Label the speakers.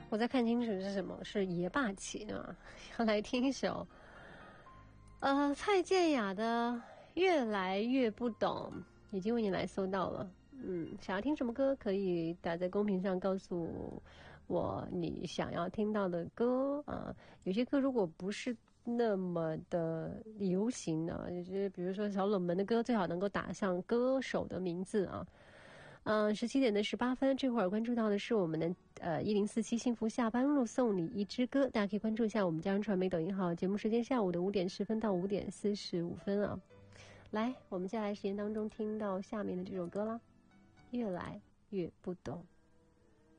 Speaker 1: 我再看清楚是什么，是爷霸气啊！要来听一首，蔡健雅的《越来越不懂》，已经为你来搜到了。想要听什么歌，可以打在公屏上告诉我你想要听到的歌啊。有些歌如果不是那么的流行呢，就是比如说小冷门的歌，最好能够打上歌手的名字啊。17:18，这会儿关注到的是我们的1047幸福下班路送你一支歌，大家可以关注一下我们家人传媒抖音号，节目时间下午的5:10到5:45啊。来，我们接下来时间当中听到下面的这首歌啦，越来越不懂。